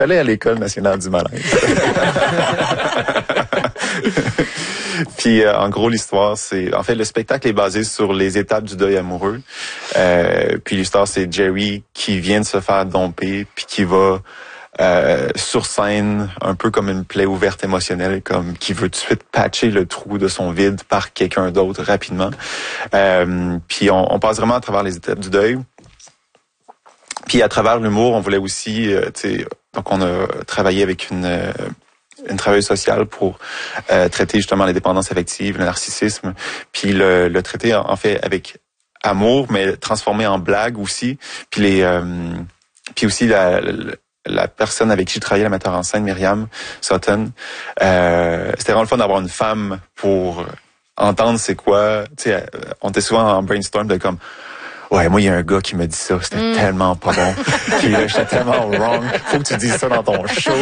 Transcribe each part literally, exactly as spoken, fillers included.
J'allais à l'École nationale du malaise. Puis euh, en gros l'histoire c'est en fait le spectacle est basé sur les étapes du deuil amoureux. Euh, puis l'histoire c'est Jerry qui vient de se faire domper puis qui va euh, sur scène un peu comme une plaie ouverte émotionnelle, comme qui veut tout de suite patcher le trou de son vide par quelqu'un d'autre rapidement. Euh, puis on, on passe vraiment à travers les étapes du deuil. Puis à travers l'humour, on voulait aussi, euh, tu sais, donc on a travaillé avec une euh, une travailleuse sociale pour euh, traiter justement les dépendances affectives, le narcissisme, puis le, le traiter en, en fait avec amour, mais transformé en blague aussi. Puis les, euh, puis aussi la, la la personne avec qui je travaillais, la metteur en scène, Myriam Sutton, euh, c'était vraiment le fun d'avoir une femme pour entendre c'est quoi. Tu sais, on était souvent en brainstorm de comme. Ouais, moi, il y a un gars qui m'a dit ça, c'était mm. tellement pas bon. Puis là, j'étais tellement wrong. Faut que tu dises ça dans ton show.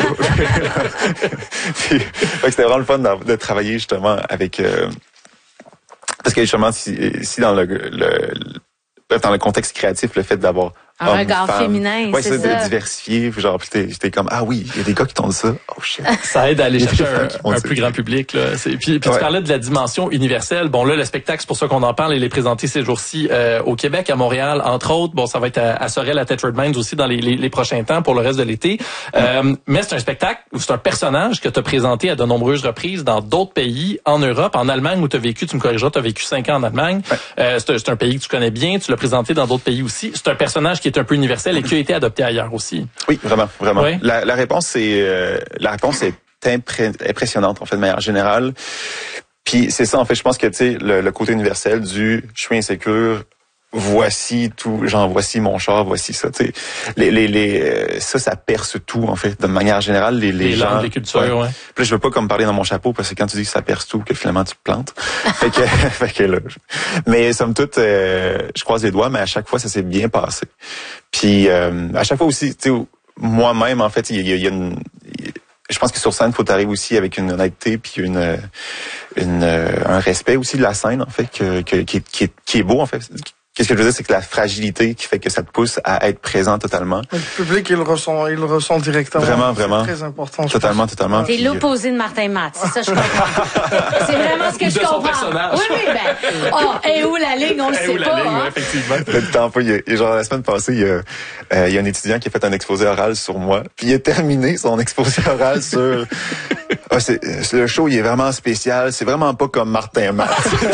Puis, fait que c'était vraiment le fun de, de travailler justement avec... Euh, parce que justement, si, si dans le, le, le dans le contexte créatif, le fait d'avoir un regard femme, féminin, ouais, c'est ça. ça. De diversifier, genre, j'étais, j'étais comme, ah oui, il y a des gars qui t'ont dit ça. Oh shit. Ça aide à aller chercher un, un plus grand public, là. C'est, puis, puis ouais. Tu parlais de la dimension universelle. Bon, là, le spectacle, c'est pour ça qu'on en parle. Il est présenté ces jours-ci euh, au Québec, à Montréal, entre autres. Bon, ça va être à, à Sorel, à Thetford Mines aussi dans les, les, les prochains temps pour le reste de l'été. Euh, mais c'est un spectacle où c'est un personnage que tu as présenté à de nombreuses reprises dans d'autres pays, en Europe, en Allemagne où tu as vécu, tu me corrigeras, tu as vécu cinq ans en Allemagne. Ouais. Euh, c'est, un, c'est un pays que tu connais bien. Tu l'as présenté dans d'autres pays aussi. C'est un personnage qui est un peu universel et qui a été adopté ailleurs aussi. Oui, vraiment, vraiment. Oui. La, la réponse c'est euh, la réponse est impré- impressionnante en fait de manière générale. Puis c'est ça en fait, je pense que tu sais le, le côté universel du je suis insécure, voici tout, genre voici mon char, voici ça, tu sais. Les les les euh, ça ça perce tout en fait de manière générale les les, les gens langues, les cultures, ouais. ouais. Puis là, je veux pas comme parler dans mon chapeau parce que quand tu dis que ça perce tout que finalement tu te plantes. fait que fait que là, je... mais somme toute euh, je croise les doigts mais à chaque fois ça s'est bien passé. Puis euh, à chaque fois aussi tu sais moi-même en fait il y, y, y a une y, je pense que sur scène, il faut t'arriver aussi avec une honnêteté puis une, une un respect aussi de la scène en fait que, que qui, qui, est, qui est beau en fait. Qu'est-ce que je veux dire, c'est que la fragilité qui fait que ça te pousse à être présent totalement. Le public, il le ressent, il le ressent directement. Vraiment, vraiment. C'est très important. Totalement, totalement. T'es l'opposé de Martin Matt, c'est ça je comprends. C'est vraiment ce que de je comprends. Personnage. Oui, oui, ben, oh, et où la ligne, on le Et sait où la pas. ligne, Hein? ouais, effectivement. Le temps pas, il y a, genre la semaine passée, il y a, euh, il y a un étudiant qui a fait un exposé oral sur moi, puis il a terminé son exposé oral sur. Ah, c'est, le show, il est vraiment spécial. C'est vraiment pas comme Martin Matt.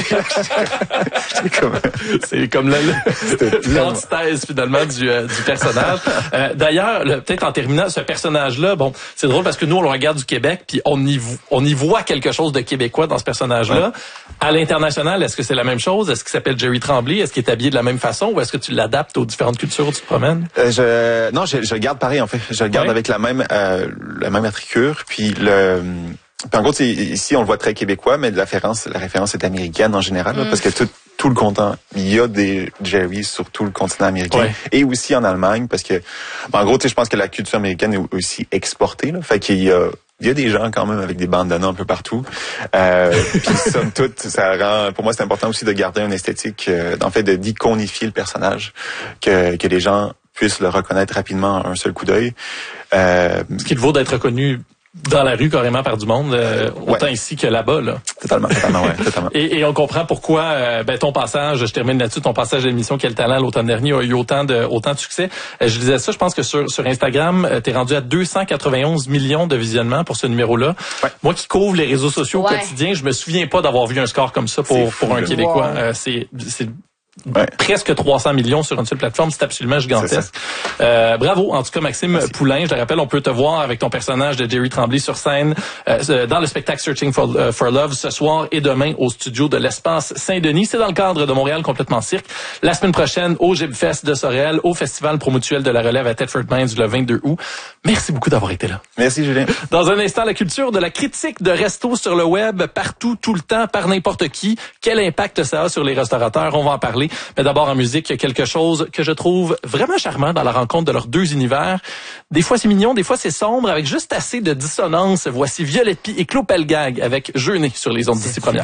comme... C'est comme le, le, l'antithèse finalement du, euh, du personnage. Euh, d'ailleurs, le, peut-être en terminant, ce personnage-là, bon, c'est drôle parce que nous, on le regarde du Québec, puis on y, on y voit quelque chose de québécois dans ce personnage-là. Ouais. À l'international, est-ce que c'est la même chose? Est-ce qu'il s'appelle Jerry Tremblay? Est-ce qu'il est habillé de la même façon? Ou est-ce que tu l'adaptes aux différentes cultures où tu te promènes? Euh, je, non, je, je le garde pareil, en fait. Je le garde ouais. avec la même, euh, la même attricure, puis le... Puis en gros, ici, on le voit très québécois, mais la référence, la référence est américaine en général, mm. là, parce que tout, tout le continent, il y a des Jerry sur tout le continent américain, ouais. et aussi en Allemagne, parce que, ben, en gros, tu sais, je pense que la culture américaine est aussi exportée, là, fait qu'il y a, il y a des gens quand même avec des bandanas un peu partout. Euh, puis somme toute, ça rend, pour moi, c'est important aussi de garder une esthétique, euh, en fait, de d'iconifier le personnage, que que les gens puissent le reconnaître rapidement à un seul coup d'œil. Euh, Ce qui vaut d'être reconnu dans la rue carrément par du monde, euh, autant ouais. ici que là-bas, là. Totalement, totalement, ouais, totalement. Et, et on comprend pourquoi, euh, ben ton passage, je termine là-dessus, ton passage à l'émission Quel talent l'automne dernier a eu autant de autant de succès. Euh, je disais ça, je pense que sur sur Instagram, euh, t'es rendu à deux cent quatre-vingt-onze millions de visionnements pour ce numéro-là. Ouais. Moi qui couvre les réseaux sociaux ouais. au quotidien, je me souviens pas d'avoir vu un score comme ça pour pour un Québécois. Wow. Euh, c'est c'est Ouais. presque trois cents millions sur une seule plateforme, c'est absolument gigantesque. Euh, bravo, en tout cas, Maxime Merci. Poulain. Je le rappelle, on peut te voir avec ton personnage de Jerry Tremblay sur scène euh, dans le spectacle Searching for, uh, for Love ce soir et demain au studio de l'Espace Saint-Denis. C'est dans le cadre de Montréal Complètement Cirque. La semaine prochaine, au Gibfest de Sorel, au Festival Promutuel de la Relève à Thetford Mines le vingt-deux août. Merci beaucoup d'avoir été là. Merci, Julien. Dans un instant, la culture de la critique de resto sur le web, partout, tout le temps, par n'importe qui. Quel impact ça a sur les restaurateurs? On va en parler. Mais d'abord, en musique, il y a quelque chose que je trouve vraiment charmant dans la rencontre de leurs deux univers. Des fois, c'est mignon, des fois, c'est sombre, avec juste assez de dissonance. Voici Violette Pie et Claude Pelgag avec Jeûner sur les ondes d'ici première.